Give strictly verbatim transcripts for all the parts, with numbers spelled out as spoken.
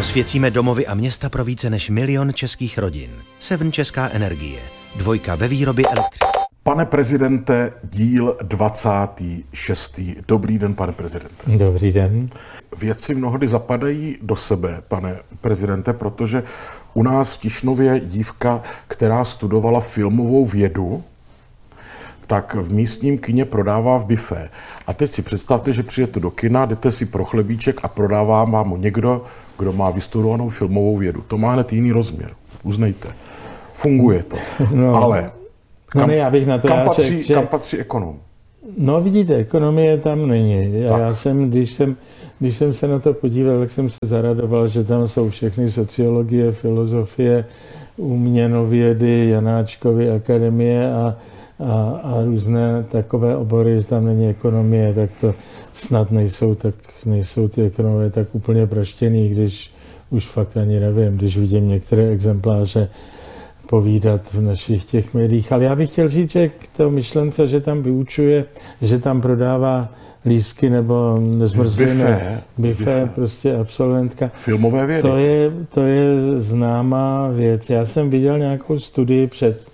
Osvěcíme domovy a města pro více než milion českých rodin. Seven Česká energie. Dvojka ve výrobě elektřiny. Pane prezidente, díl dvacátý šestý Dobrý den, pane prezidente. Dobrý den. Věci mnohdy zapadají do sebe, pane prezidente, protože u nás v Tišnově dívka, která studovala filmovou vědu, tak v místním kině prodává v bifé. A teď si představte, že přijete do kina, jdete si pro chlebíček a prodává vám ho někdo, kdo má vystudovanou filmovou vědu. To má hned jiný rozměr. Uznejte. Funguje to. No, Ale kam, no ne, já bych na to kam, já patří, řek, že... kam patří ekonom? No vidíte, ekonomie tam není. Já, já jsem, když jsem, když jsem se na to podíval, tak jsem se zaradoval, že tam jsou všechny sociologie, filozofie, uměnovědy, Janáčkovy akademie a, a, a různé takové obory, že tam není ekonomie, tak to snad nejsou, tak, nejsou ty ekonomie tak úplně praštěný, když už fakt ani nevím, když vidím některé exempláře povídat v našich těch médiích. Ale já bych chtěl říct, že k té myšlence, že tam vyučuje, že tam prodává lístky nebo zmrzliné bifé, prostě absolventka. Filmové vědy. To je, to je známá věc. Já jsem viděl nějakou studii před,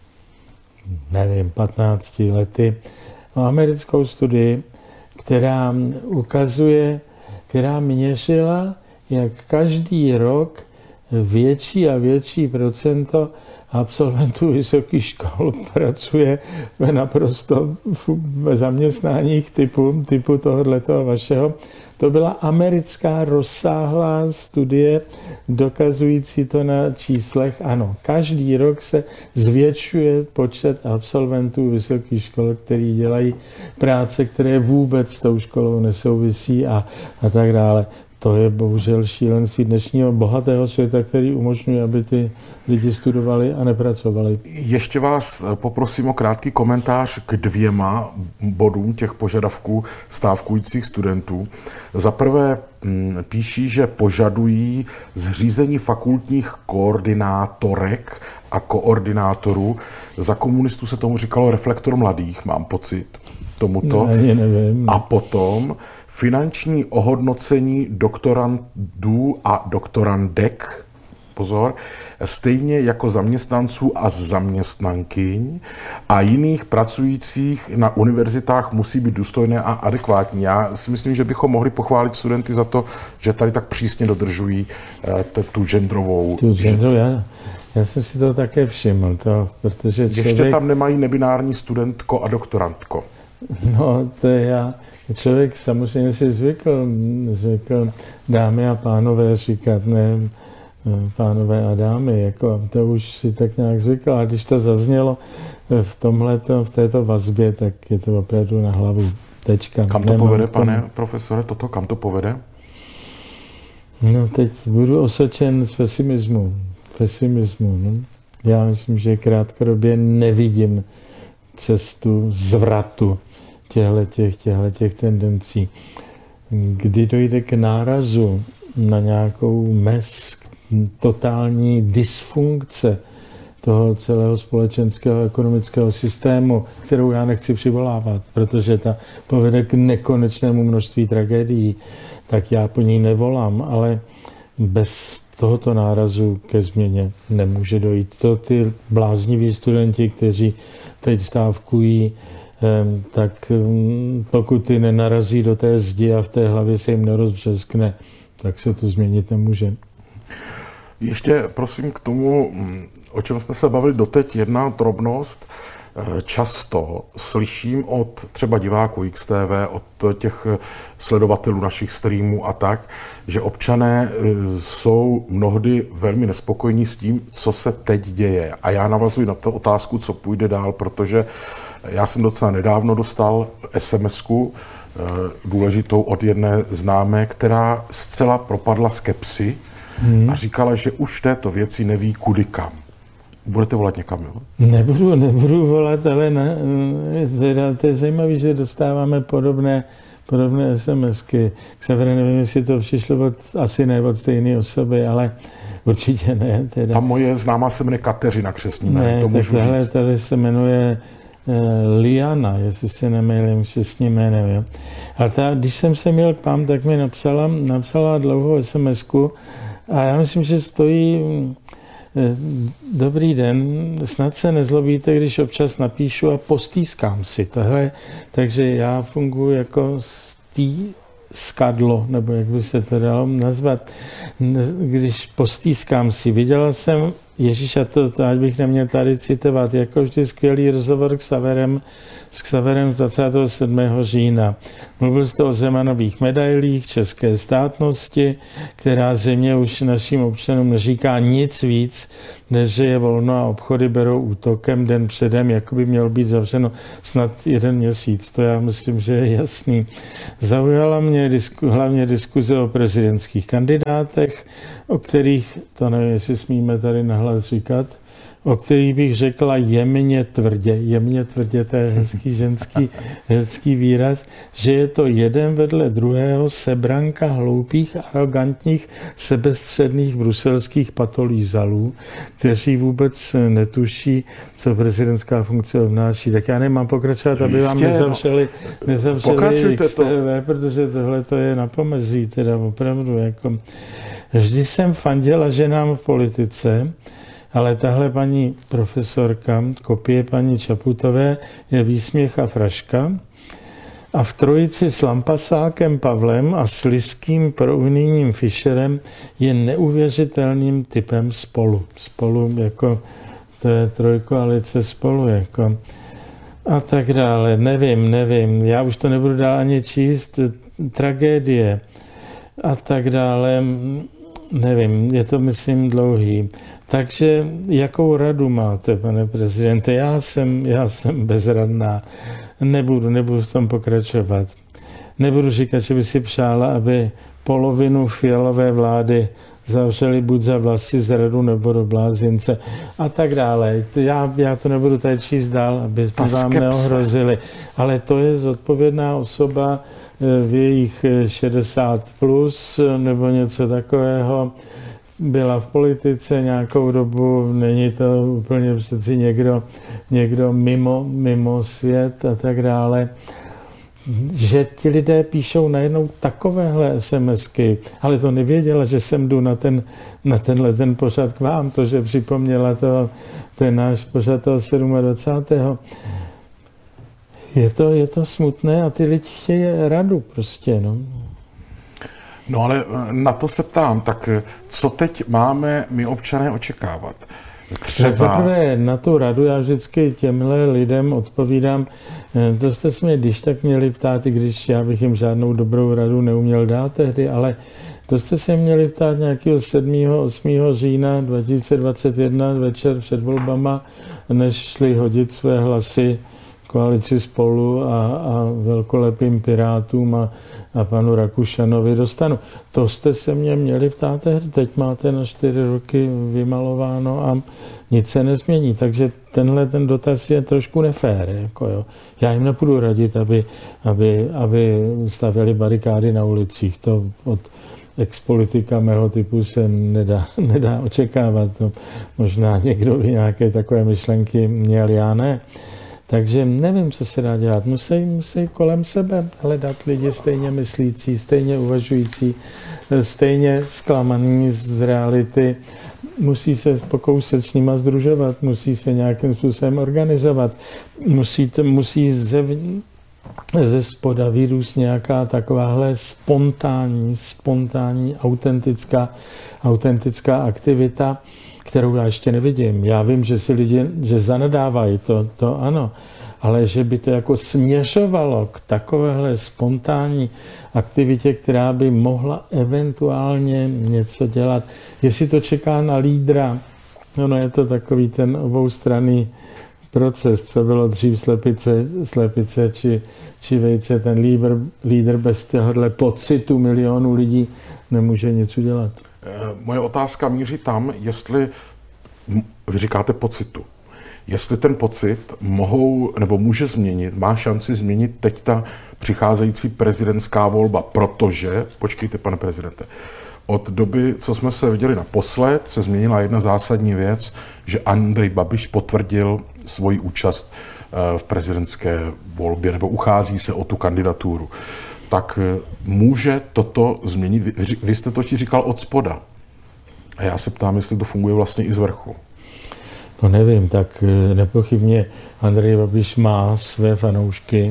nevím, patnácti lety, americkou studii, která ukazuje, která měřila, jak každý rok větší a větší procento absolventů vysokých škol pracuje ve naprosto v zaměstnáních typu, typu tohoto vašeho. To byla americká rozsáhlá studie dokazující to na číslech. Ano, každý rok se zvětšuje počet absolventů vysokých škol, který dělají práce, které vůbec s tou školou nesouvisí a, a tak dále. To je bohužel šílenství dnešního bohatého světa, který umožňuje, aby ty lidi studovali a nepracovali. Ještě vás poprosím o krátký komentář k dvěma bodům těch požadavků stávkujících studentů. Za prvé píší, že požadují zřízení fakultních koordinátorek a koordinátorů. Za komunistů se tomu říkalo reflektor mladých, mám pocit, tomuto. Ne, nevím. A potom finanční ohodnocení doktorandů a doktorandek, pozor, stejně jako zaměstnanců a zaměstnankyň a jiných pracujících na univerzitách musí být důstojné a adekvátní. Já si myslím, že bychom mohli pochválit studenty za to, že tady tak přísně dodržují tu genderovou... Tu genderovou, já, já jsem si to také všiml, to, protože člověk... Ještě tam nemají nebinární studentko a doktorantko. No, to je já... Člověk samozřejmě si zvykl, zvykl dámy a pánové říkat, ne pánové a dámy, jako to už si tak nějak zvykl. A když to zaznělo v tomhleto, v této vazbě, tak je to opravdu na hlavu tečka. Kam to povede, pane profesore, toto, kam to povede? No teď budu osočen z pesimismu. Pesimismu, no. Já myslím, že krátkodobě nevidím cestu zvratu těchto těch tendencí. Kdy dojde k nárazu na nějakou mez totální dysfunkce toho celého společenského a ekonomického systému, kterou já nechci přivolávat, protože ta povede k nekonečnému množství tragédií, tak já po ní nevolám, ale bez tohoto nárazu ke změně nemůže dojít. To ty blázniví studenti, kteří teď stávkují, tak pokud ty nenarazí do té zdi a v té hlavě se jim nerozbřeskne, tak se to změnit nemůže. Ještě prosím k tomu, o čem jsme se bavili doteď, jedna drobnost. Často slyším od třeba diváků X T V, od těch sledovatelů našich streamů a tak, že občané jsou mnohdy velmi nespokojení s tím, co se teď děje. A já navazuji na tu otázku, co půjde dál, protože já jsem docela nedávno dostal es em esku důležitou od jedné známé, která zcela propadla skepsi hmm. a říkala, že už této věci neví kudy kam. Budete volat někam, jo? Nebudu, nebudu volat, ale ne, teda, to je zajímavé, že dostáváme podobné, podobné SMSky. K Severe nevím, jestli to přišlo od, asi ne od stejné osoby, ale určitě ne. Teda. Ta moje známá se jmenuje Kateřina křestní jméno, ne, to můžu tak říct. Tahle se jmenuje Liana, jestli se nemýlím přesně jménem. Jo. A ta, když jsem se měl k vám, tak mi napsala, napsala dlouhou SMSku a já myslím, že stojí dobrý den, snad se nezlobíte, když občas napíšu a postýskám si tohle, takže já funguji jako stý skadlo, nebo jak by se to dalo nazvat, když postýskám si. Viděla jsem, Ježíš, a to, to ať bych neměl tady citovat, jako vždy skvělý rozhovor k Xaverem, s Xaverem dvacátého sedmého října. Mluvil jste o Zemanových medailích české státnosti, která zřejmě už našim občanům neříká nic víc, než že je volno a obchody berou útokem den předem, jako by mělo být zavřeno snad jeden měsíc. To já myslím, že je jasný. Zaujala mě disku, hlavně diskuze o prezidentských kandidátech, o kterých, to nevím, jestli smíme tady nahlas říkat, o kterých bych řekla jemně tvrdě, jemně tvrdě, to je hezký ženský, hezký výraz, že je to jeden vedle druhého sebranka hloupých, arrogantních, sebestředných bruselských patolízalů, kteří vůbec netuší, co prezidentská funkce obnáší. Tak já nemám pokračovat, aby vám nezavřeli, nezavřeli X T V, protože tohle to je na pomezí, teda opravdu. Jako. Vždy jsem fandila ženám v politice, ale tahle paní profesorka, kopie paní Čaputové, je výsměch a fraška. A v trojici s Lampasákem Pavlem a s Liským prounijním Fischerem je neuvěřitelným typem Spolu. Spolu jako, to je trojkoalice Spolu jako. A tak dále, nevím, nevím, já už to nebudu dál ani číst, tragédie a tak dále, nevím, je to myslím dlouhý. Takže jakou radu máte, pane prezidente? Já jsem, já jsem bezradná. Nebudu, nebudu v tom pokračovat. Nebudu říkat, že by si přála, aby polovinu Fialové vlády zavřeli buď za vlasti zradu nebo do blázince a tak dále. Já, já to nebudu tady číst dál, aby vám neohrozili. Ale to je zodpovědná osoba v jejich šedesát plus nebo něco takového. Byla v politice nějakou dobu, není to úplně přeci někdo, někdo mimo, mimo svět a tak dále. Že ti lidé píšou najednou takovéhle SMSky, ale to nevěděla, že jsem jdu na, ten, na tenhle ten pořad k vám, to, že připomněla to, ten náš pořad toho dvacátého sedmého Je to, je to smutné a ty lidi chtějí radu prostě, no. No ale na to se ptám, tak co teď máme my občané očekávat? Třeba... Tak zaprvé na tu radu já vždycky těmhle lidem odpovídám, to jste se mě když tak měli ptát, i když já bych jim žádnou dobrou radu neuměl dát tehdy, ale to jste se měli ptát nějakého sedmého osmého října dva tisíce dvacet jedna večer před volbama, než šli hodit své hlasy koalici Spolu a, a velkolepým Pirátům a, a panu Rakušanovi dostanu. To jste se mě měli ptát, teď máte na čtyři roky vymalováno a nic se nezmění. Takže tenhle ten dotaz je trošku nefér. Jako jo. Já jim nepůjdu radit, aby, aby, aby stavěli barikády na ulicích. To od expolitika mého typu se nedá, nedá očekávat. No, možná někdo by nějaké takové myšlenky měl, já ne. Takže nevím, co se dá dělat. Musí, musí kolem sebe hledat lidi stejně myslící, stejně uvažující, stejně zklamaný z reality. Musí se pokoušet s nima sdružovat, musí se nějakým způsobem organizovat, musí, musí ze, ze spoda vyrůst nějaká takováhle spontánní, spontánní, autentická, autentická aktivita, kterou já ještě nevidím. Já vím, že si lidi, že zanadávají, to, to ano, ale že by to jako směřovalo k takovéhle spontánní aktivitě, která by mohla eventuálně něco dělat. Jestli to čeká na lídra, no je to takový ten oboustranný proces, co bylo dřív slepice, slepice či, či vejce, ten lídr, lídr bez tohohle pocitu milionů lidí nemůže nic udělat. Moje otázka míří tam, jestli, vy říkáte pocitu, jestli ten pocit mohou, nebo může změnit, má šanci změnit teď ta přicházející prezidentská volba, protože, počkejte, pane prezidente, od doby, co jsme se viděli naposled, se změnila jedna zásadní věc, že Andrej Babiš potvrdil svoji účast v prezidentské volbě nebo uchází se o tu kandidaturu, tak může toto změnit. Vy, vy jste to říkal od spoda. A já se ptám, jestli to funguje vlastně i z vrchu. No nevím, tak nepochybně Andrej Babiš má své fanoušky,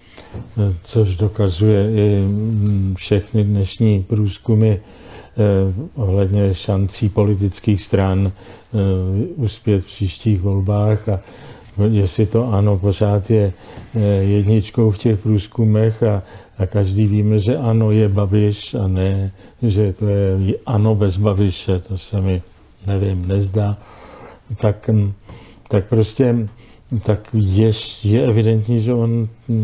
což dokazuje i všechny dnešní průzkumy eh, ohledně šancí politických stran eh, uspět v příštích volbách. A jestli to ANO pořád je eh, jedničkou v těch průzkumech a, a každý víme, že ANO je Babiš a ne, že to je ANO bez Babiše, to se mi, nevím, nezdá. Tak, tak prostě tak je, je evidentní, že on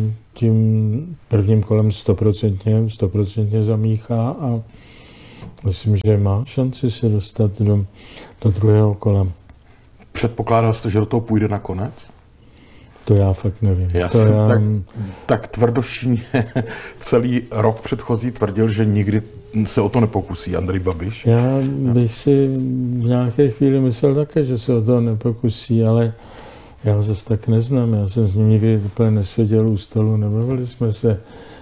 tím prvním kolem stoprocentně, stoprocentně zamíchá a myslím, že má šanci se dostat do, do druhého kola. Předpokládal jste, že do toho půjde nakonec? To já fakt nevím. Já to jsem já... tak, tak tvrdošíně celý rok předchozí tvrdil, že nikdy se o to nepokusí Andrej Babiš. Já bych si v nějaké chvíli myslel také, že se o to nepokusí, ale já ho zase tak neznám. Já jsem s ním nikdy úplně neseděl u stolu, nebavili jsme se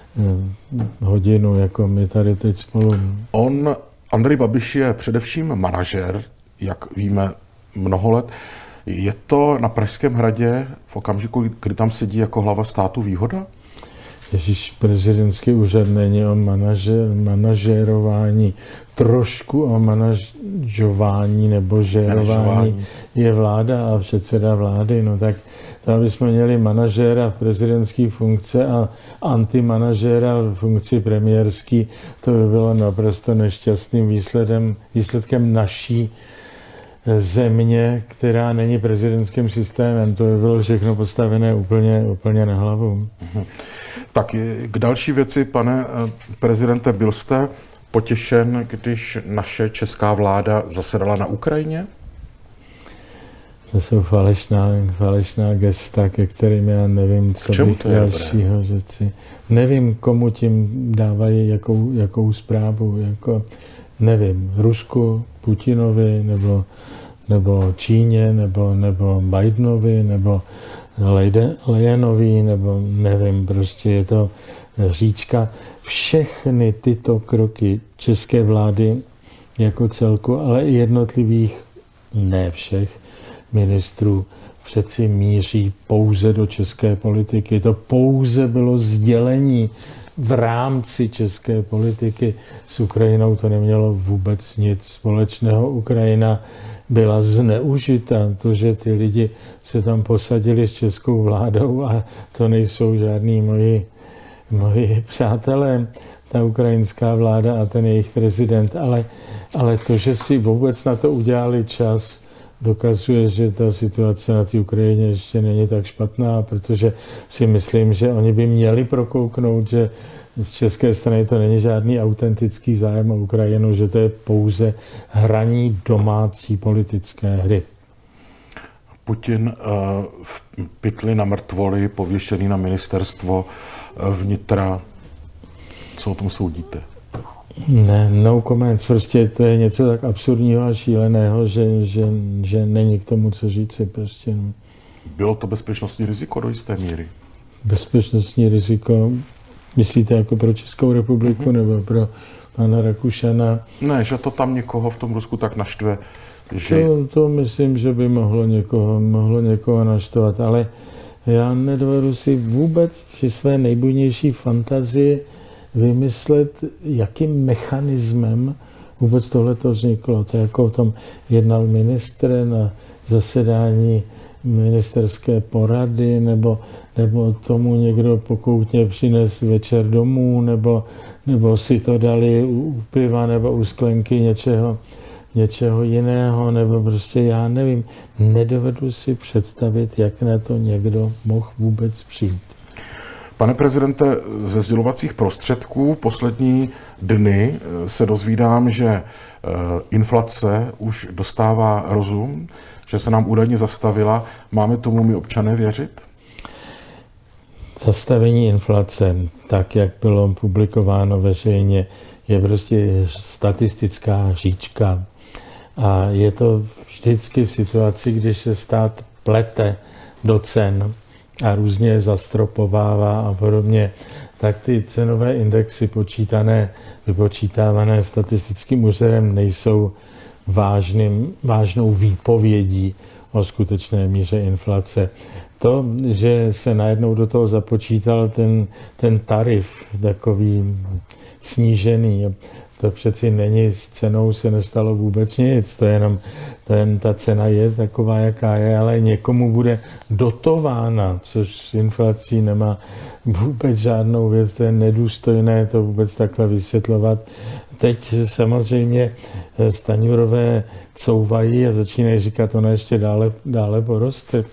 hodinu, jako my tady teď spolu. On, Andrej Babiš, je především manažer, jak víme, mnoho let. Je to na Pražském hradě v okamžiku, kdy tam sedí jako hlava státu, výhoda? Ježíš, prezidentský úřad není o manažer, manažerování, trošku o manažování nebo žerování je vláda a předseda vlády. No tak tam bychom měli manažéra v prezidentské funkce a antimanažéra v funkci premiérský. To by bylo naprosto nešťastným výsledem, výsledkem naší země, která není prezidentským systémem. To by bylo všechno postavené úplně, úplně na hlavu. Tak k další věci, pane prezidente, byl jste potěšen, když naše česká vláda zasedala na Ukrajině? To jsou falešná, falešná gesta, ke kterým já nevím, co bych dalšího řeci. Nevím, komu tím dávají jakou, jakou zprávu. Jako, nevím, Rusku, Putinovi, nebo, nebo Číně, nebo, nebo Bidenovi, nebo Lejenovi, nebo nevím, prostě je to říčka. Všechny tyto kroky české vlády jako celku, ale i jednotlivých, ne všech, ministrů přeci míří pouze do české politiky. To pouze bylo sdělení v rámci české politiky. S Ukrajinou to nemělo vůbec nic společného. Ukrajina byla zneužita. To, že ty lidi se tam posadili s českou vládou a to nejsou žádní moji, moji přátelé, ta ukrajinská vláda a ten jejich prezident, ale, ale to, že si vůbec na to udělali čas, dokazuje, že ta situace na té Ukrajině ještě není tak špatná, protože si myslím, že oni by měli prokouknout, že z české strany to není žádný autentický zájem o Ukrajinu, že to je pouze hraní domácí politické hry. Putin v pytli na mrtvoli, pověšený na ministerstvo vnitra. Co o tom soudíte? Ne, no comments. Prostě to je něco tak absurdního a šíleného, že, že, že není k tomu co říci. Prostě. Bylo to bezpečnostní riziko do jisté míry? Bezpečnostní riziko, myslíte jako pro Českou republiku mm-hmm. nebo pro pana Rakušana? Ne, že to tam někoho v tom Rusku tak naštve, že... To, to myslím, že by mohlo někoho, mohlo někoho naštvat, ale já nedovedu si vůbec při své nejbujnější fantazii vymyslet, jakým mechanismem vůbec tohleto vzniklo. To je jako o tom jednal ministr na zasedání ministerské porady, nebo, nebo tomu někdo pokoutně přines večer domů, nebo, nebo si to dali u piva nebo u sklenky něčeho, něčeho jiného, nebo prostě já nevím. Nedovedu si představit, jak na to někdo mohl vůbec přijít. Pane prezidente, ze sdělovacích prostředků poslední dny se dozvídám, že inflace už dostává rozum, že se nám údajně zastavila. Máme tomu my občané věřit? Zastavení inflace, tak jak bylo publikováno veřejně, je prostě statistická říčka. A je to vždycky v situaci, když se stát plete do cen, a různě je zastropovává a podobně, tak ty cenové indexy počítané, vypočítávané statistickým úřadem nejsou vážným, vážnou výpovědí o skutečné míře inflace. To, že se najednou do toho započítal ten, ten tarif takový snížený, to přeci není, s cenou se nestalo vůbec nic, to je jenom, ten, ta cena je taková, jaká je, ale někomu bude dotována, což s inflací nemá vůbec žádnou věc, to je nedůstojné to vůbec takhle vysvětlovat. Teď samozřejmě Stanjurové couvají a začínají říkat, ona ještě dále, dále poroste.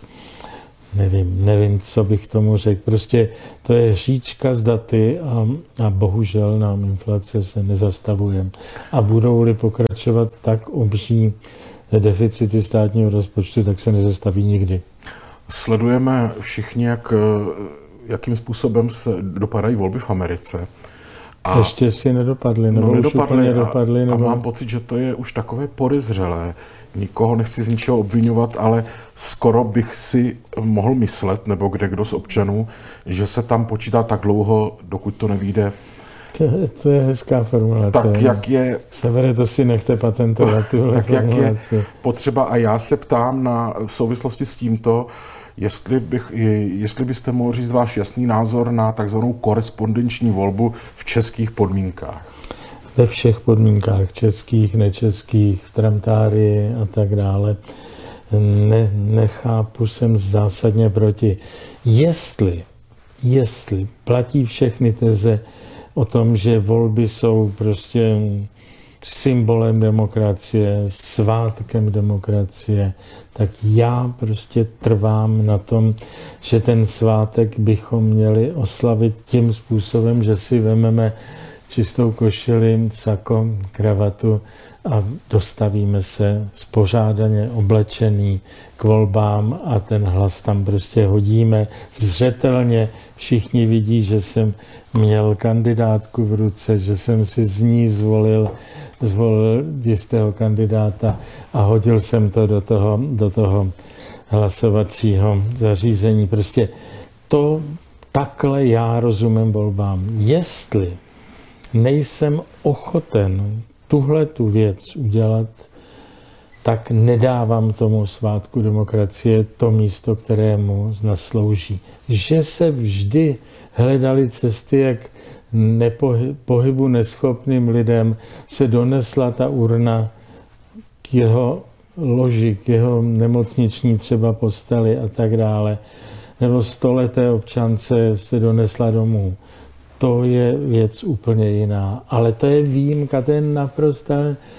Nevím, nevím, co bych tomu řekl. Prostě to je říčka z daty a, a bohužel nám inflace se nezastavuje. A budou-li pokračovat tak obří deficity státního rozpočtu, tak se nezastaví nikdy. Sledujeme všichni, jak, jakým způsobem se dopadají volby v Americe. A ještě si nedopadly, nebo no, už nedopadly úplně a, dopadly. Nebo... A mám pocit, že to je už takové podezřelé. Nikoho nechci z ničeho obvinovat, ale skoro bych si mohl myslet, nebo kde kdo z občanů, že se tam počítá tak dlouho, dokud to nevyjde. To, to je hezká formulace. Tak jak je... Severe, to si nechte patentovat. Tak jak je potřeba, a já se ptám na, v souvislosti s tímto, jestli, bych, jestli byste mohl říct váš jasný názor na takzvanou korespondenční volbu v českých podmínkách. Ve všech podmínkách, českých, nečeských, v tramtárii a tak dále. Ne, nechápu, jsem zásadně proti. Jestli, jestli platí všechny teze o tom, že volby jsou prostě symbolem demokracie, svátkem demokracie, tak já prostě trvám na tom, že ten svátek bychom měli oslavit tím způsobem, že si vememe čistou košili, sako, kravatu a dostavíme se spořádaně oblečený k volbám a ten hlas tam prostě hodíme. Zřetelně všichni vidí, že jsem měl kandidátku v ruce, že jsem si z ní zvolil, zvolil jistého kandidáta a hodil jsem to do toho, do toho hlasovacího zařízení. Prostě to takhle já rozumím volbám. Jestli nejsem ochoten tuhle tu věc udělat, tak nedávám tomu svátku demokracie to místo, kterému naslouží. Že se vždy hledaly cesty, jak nepohybu neschopným lidem se donesla ta urna k jeho loži, k jeho nemocniční třeba posteli a tak dále. Nebo stoleté občance se donesla domů. To je věc úplně jiná. Ale to je výjimka, to je naprostá,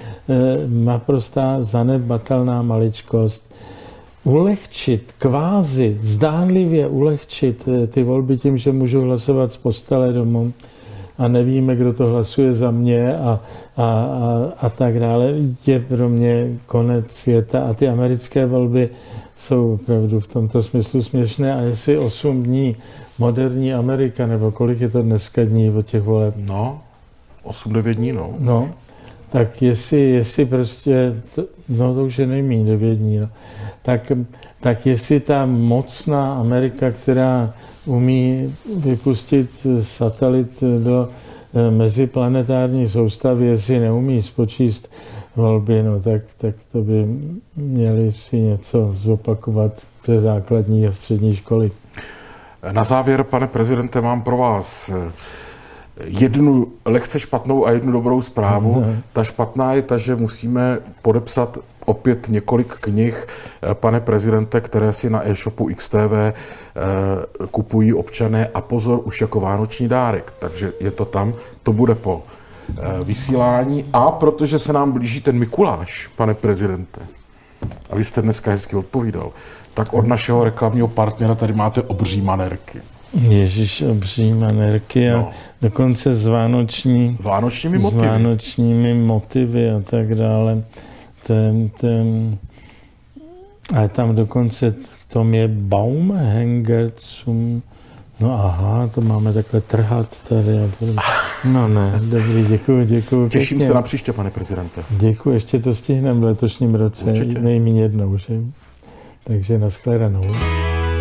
naprostá zanedbatelná maličkost. Ulehčit, kvázi, zdánlivě ulehčit ty volby tím, že můžu hlasovat z postele domů a nevíme, kdo to hlasuje za mě a, a, a, a tak dále, je pro mě konec světa. A ty americké volby jsou opravdu v tomto smyslu směšné. A jestli osm dní moderní Amerika, nebo kolik je to dneska dní od těch voleb? No, osm devět dní, no. No, tak jestli, jestli prostě, no to už je nejméně devět dní, no. tak, tak jestli ta mocná Amerika, která umí vypustit satelit do meziplanetární soustavy, jestli neumí spočíst volby, no tak, tak to by měli si něco zopakovat ze základní a střední školy. Na závěr, pane prezidente, mám pro vás jednu lehce špatnou a jednu dobrou zprávu. No. Ta špatná je ta, že musíme podepsat opět několik knih, pane prezidente, které si na e-shopu X T V kupují občané a pozor, už jako vánoční dárek. Takže je to tam, to bude po vysílání. A protože se nám blíží ten Mikuláš, pane prezidente, a vy jste dneska hezky odpovídal, tak od našeho reklamního partnera tady máte obří manerky. Ježíš, obří manerky a no. dokonce s vánoční, vánočními motivy. S vánočními motivy a tak dále. Ten, ten, a tam dokonce v tom je Baumhänger zum, no aha, to máme takhle trhat tady. No ne, dobrý, děkuji, děkuji. Těším pěkně. se na příště, pane prezidente. Děkuji, ještě to stihneme v letošním roce, Určitě. nejméně jednou, že? Takže nashledanou.